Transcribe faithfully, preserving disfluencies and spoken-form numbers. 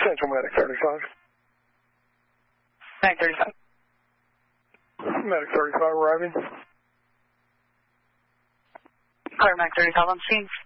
Central Medic thirty-five. Medic thirty-five. Medic thirty-five arriving. Clear, Medic thirty-five on scene.